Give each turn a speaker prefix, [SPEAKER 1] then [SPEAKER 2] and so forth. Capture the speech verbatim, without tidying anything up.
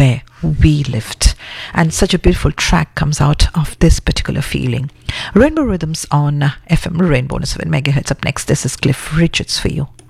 [SPEAKER 1] where we lived. And such a beautiful track comes out of this particular feeling. Rainbow Rhythms on F M Rainbow seven megahertz. Up next, this is Cliff Richards for you.